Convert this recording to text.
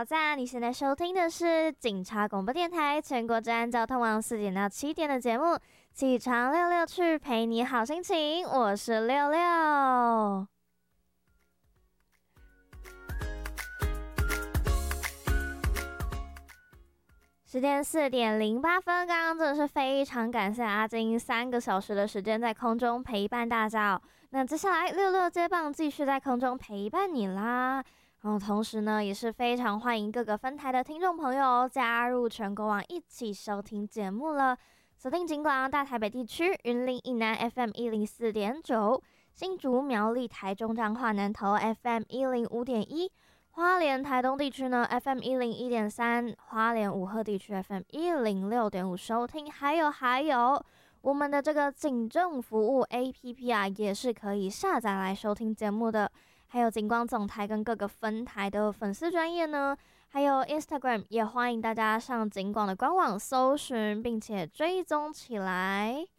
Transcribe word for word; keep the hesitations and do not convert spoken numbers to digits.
报站，你现在收听的是警察广播电台全国治安交通网四点到七点的节目，起床六六去陪你好心情，我是六六。时间四点零八分，刚刚真的是非常感谢阿金三个小时的时间在空中陪伴大家哦。那接下来六六接棒继续在空中陪伴你啦。然后同时呢，也是非常欢迎各个分台的听众朋友加入全国网一起收听节目了。锁定警广大台北地区云林以南 F M 一零四点九，新竹苗栗台中彰化南投 F M 一零五点一。花莲台东地区呢 F M 一零一点三，花莲武鹤地区 F M 一零六点五收听，还有还有我们的这个警政服务 A P P 啊，也是可以下载来收听节目的。还有警广总台跟各个分台的粉丝专页呢，还有 Instagram 也欢迎大家上警广的官网搜寻并且追踪起来。